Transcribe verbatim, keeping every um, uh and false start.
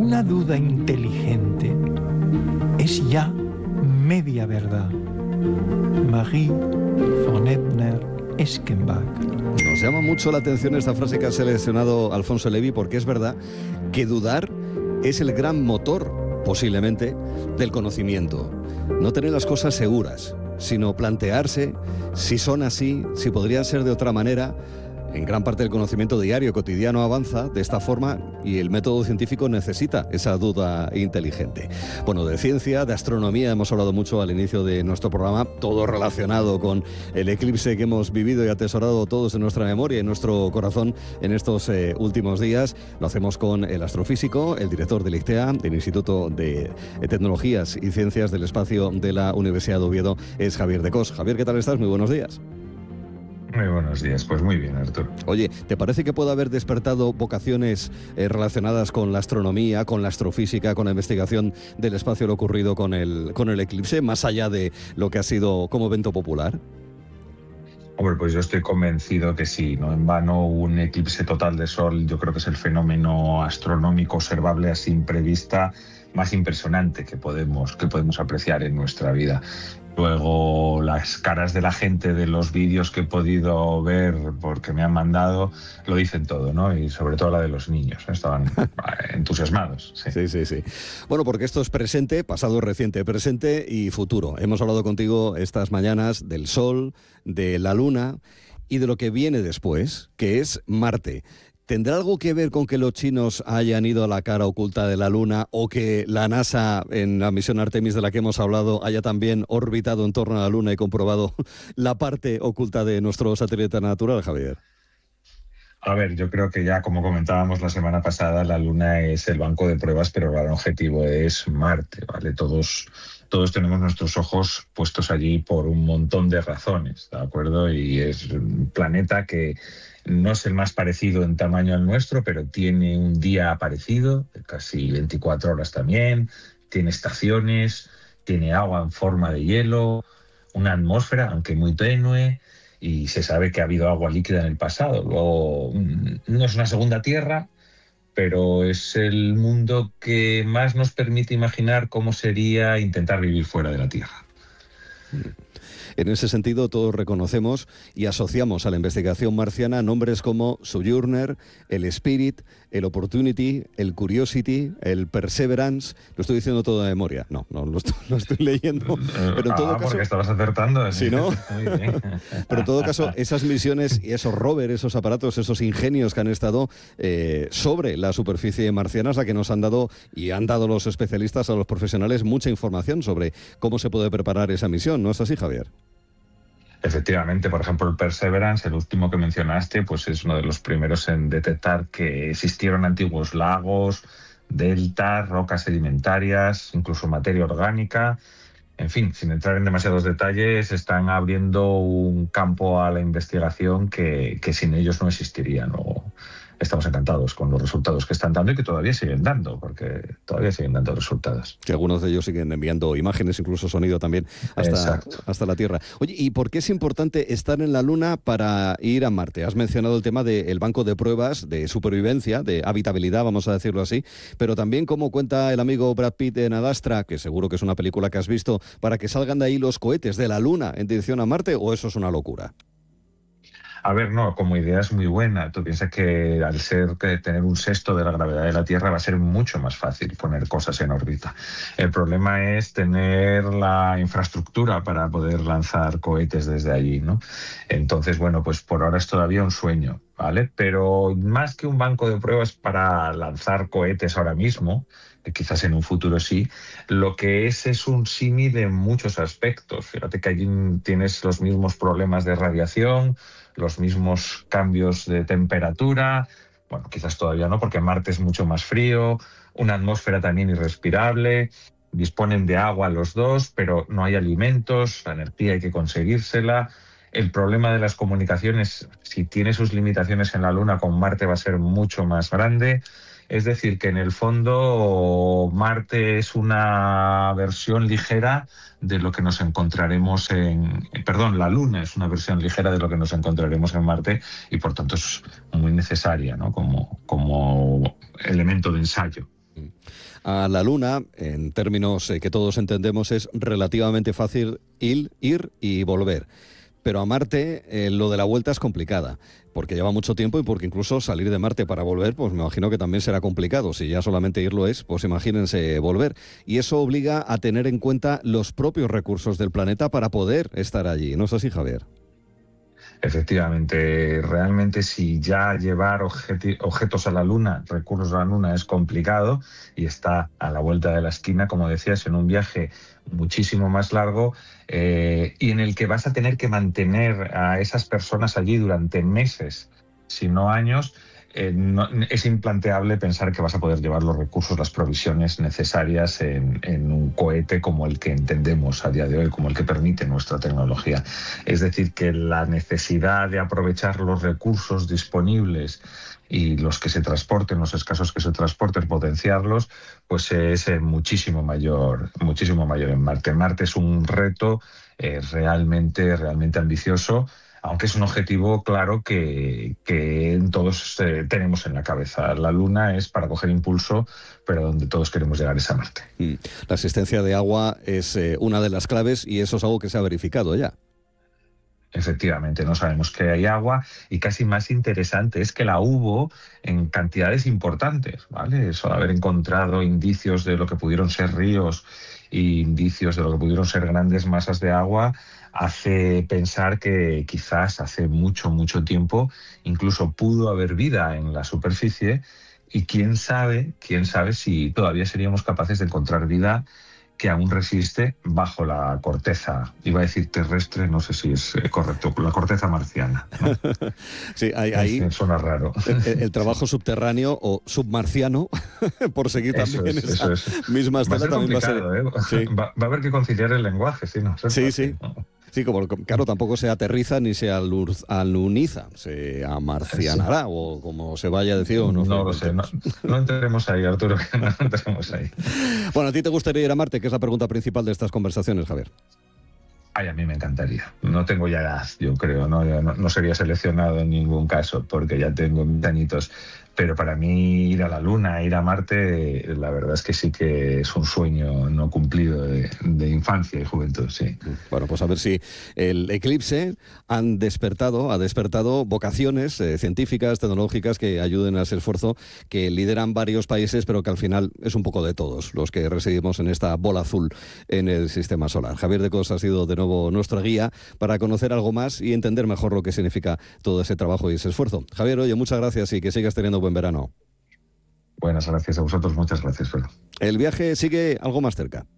una duda inteligente es ya media verdad. Marie von Ebner-Eschenbach. Nos llama mucho la atención esta frase que ha seleccionado Alfonso Levi, porque es verdad que dudar es el gran motor, posiblemente, del conocimiento. No tener las cosas seguras, sino plantearse si son así, si podrían ser de otra manera. En gran parte del conocimiento diario, cotidiano, avanza de esta forma y el método científico necesita esa duda inteligente. Bueno, de ciencia, de astronomía hemos hablado mucho al inicio de nuestro programa, todo relacionado con el eclipse que hemos vivido y atesorado todos en nuestra memoria y en nuestro corazón en estos eh, últimos días. Lo hacemos con el astrofísico, el director del I C T E A, del Instituto de Tecnologías y Ciencias del Espacio de la Universidad de Oviedo, es Javier de Cos. Javier, ¿qué tal estás? Muy buenos días. Muy buenos días, pues muy bien, Arturo. Oye, ¿te parece que puede haber despertado vocaciones eh, relacionadas con la astronomía, con la astrofísica, con la investigación del espacio, lo ocurrido con el, con el eclipse, más allá de lo que ha sido como evento popular? Hombre, pues yo estoy convencido que sí, no en vano un eclipse total de sol, yo creo que es el fenómeno astronómico observable a simple vista más impresionante que podemos, que podemos apreciar en nuestra vida. Luego, las caras de la gente de los vídeos que he podido ver, porque me han mandado, lo dicen todo, ¿no? Y sobre todo la de los niños, ¿eh? Estaban entusiasmados. Sí. sí, sí, sí. Bueno, porque esto es presente, pasado, reciente, presente y futuro. Hemos hablado contigo estas mañanas del Sol, de la Luna y de lo que viene después, que es Marte. ¿Tendrá algo que ver con que los chinos hayan ido a la cara oculta de la Luna o que la NASA, en la misión Artemis de la que hemos hablado, haya también orbitado en torno a la Luna y comprobado la parte oculta de nuestro satélite natural, Javier? A ver, yo creo que ya, como comentábamos la semana pasada, la Luna es el banco de pruebas, pero el gran objetivo es Marte, ¿vale? Todos, todos tenemos nuestros ojos puestos allí por un montón de razones, ¿de acuerdo? Y es un planeta que no es el más parecido en tamaño al nuestro, pero tiene un día parecido, casi veinticuatro horas también, tiene estaciones, tiene agua en forma de hielo, una atmósfera, aunque muy tenue, y se sabe que ha habido agua líquida en el pasado. Luego, no es una segunda Tierra, pero es el mundo que más nos permite imaginar cómo sería intentar vivir fuera de la Tierra. En ese sentido, todos reconocemos y asociamos a la investigación marciana nombres como Sojourner, el Spirit, el Opportunity, el Curiosity, el Perseverance. Lo estoy diciendo todo de memoria. No, no lo estoy, lo estoy leyendo. Pero en todo ah, caso, porque estabas acertando. Sí, ¿no? Muy bien. Pero en todo caso, esas misiones y esos rovers, esos aparatos, esos ingenios que han estado eh, sobre la superficie marciana, es la que nos han dado y han dado los especialistas a los profesionales mucha información sobre cómo se puede preparar esa misión. ¿No es así, Javier? Efectivamente, por ejemplo, el Perseverance, el último que mencionaste, pues es uno de los primeros en detectar que existieron antiguos lagos, deltas, rocas sedimentarias, incluso materia orgánica. En fin, sin entrar en demasiados detalles, están abriendo un campo a la investigación que, que sin ellos no existiría, ¿no? Estamos encantados con los resultados que están dando y que todavía siguen dando, porque todavía siguen dando resultados. Que algunos de ellos siguen enviando imágenes, incluso sonido también, hasta, hasta la Tierra. Oye, ¿y por qué es importante estar en la Luna para ir a Marte? Has mencionado el tema del banco de pruebas de supervivencia, de habitabilidad, vamos a decirlo así, pero también, como cuenta el amigo Brad Pitt en Ad Astra, que seguro que es una película que has visto, para que salgan de ahí los cohetes de la Luna en dirección a Marte, ¿o eso es una locura? A ver, no, como idea es muy buena. Tú piensas que al ser que tener un sexto de la gravedad de la Tierra va a ser mucho más fácil poner cosas en órbita. El problema es tener la infraestructura para poder lanzar cohetes desde allí, ¿no? Entonces, bueno, pues por ahora es todavía un sueño, ¿vale? Pero más que un banco de pruebas para lanzar cohetes ahora mismo, que quizás en un futuro sí, lo que es es un símil en muchos aspectos. Fíjate que allí tienes los mismos problemas de radiación, los mismos cambios de temperatura, bueno, quizás todavía no, porque Marte es mucho más frío, una atmósfera también irrespirable, disponen de agua los dos, pero no hay alimentos, la energía hay que conseguírsela. El problema de las comunicaciones, si tiene sus limitaciones en la Luna, con Marte va a ser mucho más grande. Es decir, que en el fondo Marte es una versión ligera de lo que nos encontraremos en... Perdón, la Luna es una versión ligera de lo que nos encontraremos en Marte y por tanto es muy necesaria, ¿no? como, como elemento de ensayo. A la Luna, en términos eh, que todos entendemos, es relativamente fácil ir, ir y volver. Pero a Marte eh, lo de la vuelta es complicada, porque lleva mucho tiempo y porque incluso salir de Marte para volver, pues me imagino que también será complicado. Si ya solamente ir lo es, pues imagínense volver. Y eso obliga a tener en cuenta los propios recursos del planeta para poder estar allí. ¿No es así, Javier? Efectivamente, realmente si ya llevar objeti- objetos a la Luna, recursos a la Luna es complicado y está a la vuelta de la esquina, como decías, en un viaje muchísimo más largo eh, y en el que vas a tener que mantener a esas personas allí durante meses, si no años. Eh, no, es implanteable pensar que vas a poder llevar los recursos, las provisiones necesarias en, en un cohete como el que entendemos a día de hoy, como el que permite nuestra tecnología. Es decir, que la necesidad de aprovechar los recursos disponibles y los que se transporten, los escasos que se transporten, potenciarlos, pues es eh, muchísimo mayor, muchísimo mayor en Marte. Marte es un reto eh, realmente, realmente ambicioso, aunque es un objetivo claro que, que todos eh, tenemos en la cabeza. La Luna es para coger impulso, pero donde todos queremos llegar es a Marte. Mm. La existencia de agua es eh, una de las claves y eso es algo que se ha verificado ya. Efectivamente, no sabemos que hay agua y casi más interesante es que la hubo en cantidades importantes, ¿vale? Eso de haber encontrado indicios de lo que pudieron ser ríos e indicios de lo que pudieron ser grandes masas de agua hace pensar que quizás hace mucho, mucho tiempo incluso pudo haber vida en la superficie y quién sabe, quién sabe si todavía seríamos capaces de encontrar vida que aún resiste bajo la corteza, iba a decir terrestre, no sé si es correcto, la corteza marciana, ¿no? Sí, ahí, ahí suena raro. El, el trabajo subterráneo o submarciano, por seguir también eso es, esa eso es. misma estela, va a también va a ser... ¿eh? Sí. Va, va a haber que conciliar el lenguaje, sí, ¿no? Sí, fácil, sí. ¿no? Sí, como claro, tampoco se aterriza ni se aluniza, se amarcianará, sí. O como se vaya a decir. O no, no lo sé, no, no entremos ahí, Arturo, que no entremos ahí. Bueno, ¿a ti te gustaría ir a Marte? Que es la pregunta principal de estas conversaciones, Javier. Ay, a mí me encantaría. No tengo ya edad, yo creo, ¿no? No, no sería seleccionado en ningún caso, porque ya tengo mis añitos. Pero para mí ir a la Luna, ir a Marte, la verdad es que sí que es un sueño no cumplido de, de infancia y juventud, sí. Bueno, pues a ver si el eclipse han despertado, ha despertado vocaciones eh, científicas, tecnológicas que ayuden a ese esfuerzo que lideran varios países, pero que al final es un poco de todos los que residimos en esta bola azul en el sistema solar. Javier de Cos ha sido de nuevo nuestra guía para conocer algo más y entender mejor lo que significa todo ese trabajo y ese esfuerzo. Javier, oye, muchas gracias y que sigas teniendo buen verano. Buenas gracias a vosotros, muchas gracias, Pedro. El viaje sigue algo más cerca.